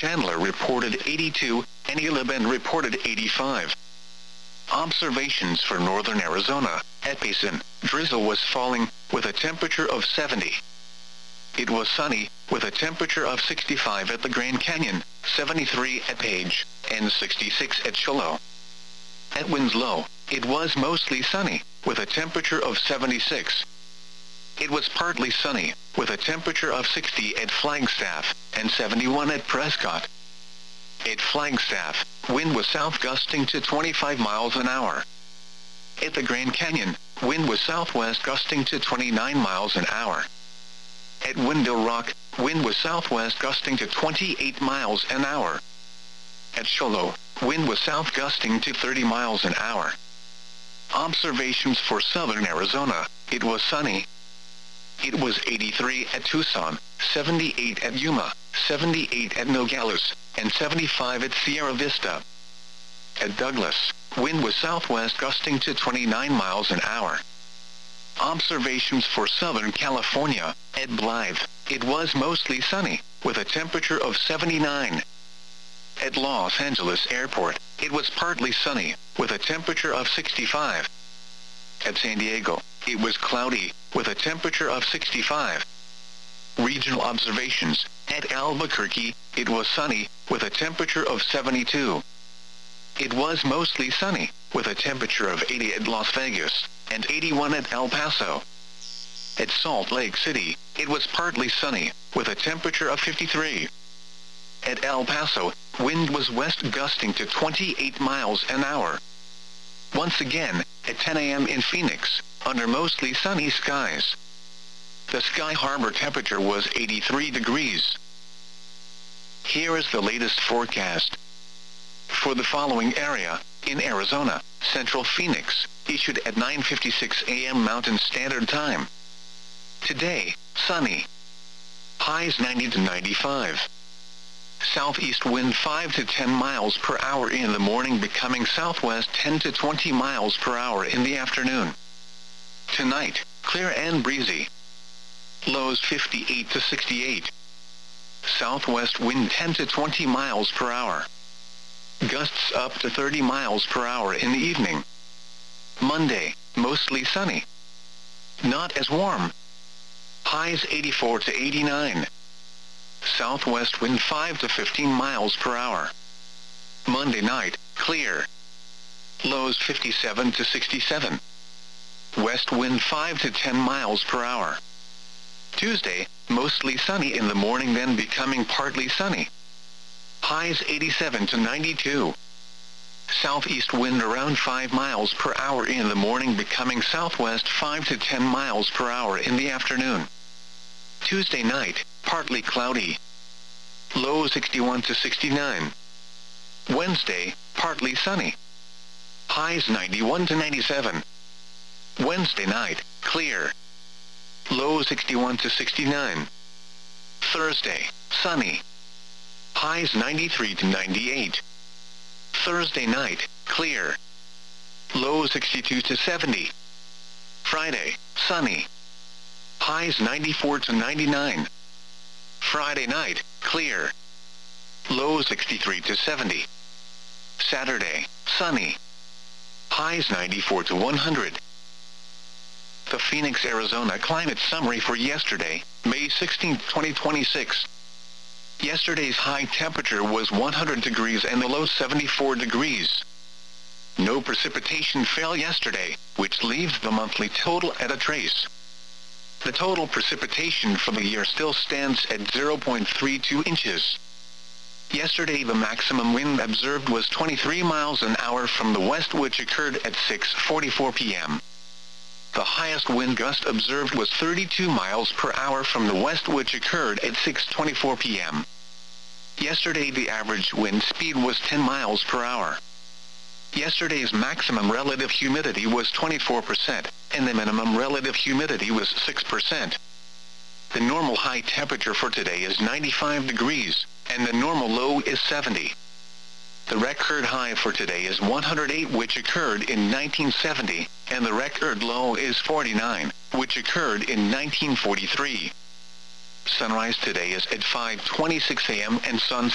Chandler reported 82, and Eula Bend reported 85. Observations for northern Arizona. At Payson, drizzle was falling, with a temperature of 70. It was sunny, with a temperature of 65 at the Grand Canyon, 73 at Page, and 66 at Shiloh. At Winslow, it was mostly sunny, with a temperature of 76. It was partly sunny, with a temperature of 60 at Flagstaff, and 71 at Prescott. At Flagstaff, wind was south gusting to 25 miles an hour. At the Grand Canyon, wind was southwest gusting to 29 miles an hour. At Window Rock, wind was southwest gusting to 28 miles an hour. At Shiloh, wind was south gusting to 30 miles an hour. Observations for southern Arizona. It was sunny. It was 83 at Tucson, 78 at Yuma, 78 at Nogales, and 75 at Sierra Vista. At Douglas, wind was southwest gusting to 29 miles an hour. Observations for Southern California. At Blythe, it was mostly sunny, with a temperature of 79. At Los Angeles Airport, it was partly sunny, with a temperature of 65. At San Diego, it was cloudy, with a temperature of 65. Regional observations. At Albuquerque, it was sunny, with a temperature of 72. It was mostly sunny, with a temperature of 80 at Las Vegas, and 81 at El Paso. At Salt Lake City, it was partly sunny, with a temperature of 53. At El Paso, wind was west gusting to 28 miles an hour. Once again, at 10 a.m. in Phoenix, under mostly sunny skies. The Sky Harbor temperature was 83 degrees. Here is the latest forecast. For the following area, in Arizona, Central Phoenix, issued at 9:56 a.m. Mountain Standard Time. Today, sunny. Highs 90 to 95. Southeast wind 5 to 10 miles per hour in the morning, becoming southwest 10 to 20 miles per hour in the afternoon. Tonight, clear and breezy. Lows 58 to 68. Southwest wind 10 to 20 miles per hour. Gusts up to 30 miles per hour in the evening. Monday, mostly sunny. Not as warm. Highs 84 to 89. Southwest wind 5 to 15 miles per hour. Monday night, clear. Lows 57 to 67. West wind 5 to 10 miles per hour. Tuesday, mostly sunny in the morning, then becoming partly sunny. Highs 87 to 92. Southeast wind around 5 miles per hour in the morning, becoming southwest 5 to 10 miles per hour in the afternoon. Tuesday night, partly cloudy. Low 61 to 69. Wednesday, partly sunny. Highs 91 to 97. Wednesday night, clear. Low 61 to 69. Thursday, sunny. Highs 93 to 98. Thursday night, clear. Low 62 to 70. Friday, sunny. Highs 94 to 99. Friday night, clear. Low 63 to 70. Saturday, sunny. Highs 94 to 100. The Phoenix, Arizona climate summary for yesterday, May 16, 2026. Yesterday's high temperature was 100 degrees and the low 74 degrees. No precipitation fell yesterday, which leaves the monthly total at a trace. The total precipitation for the year still stands at 0.32 inches. Yesterday the maximum wind observed was 23 miles an hour from the west, which occurred at 6:44 p.m. The highest wind gust observed was 32 miles per hour from the west, which occurred at 6:24 p.m. Yesterday the average wind speed was 10 miles per hour. Yesterday's maximum relative humidity was 24%, and the minimum relative humidity was 6%. The normal high temperature for today is 95 degrees, and the normal low is 70. The record high for today is 108, which occurred in 1970, and the record low is 49, which occurred in 1943. Sunrise today is at 5:26 a.m. and sunset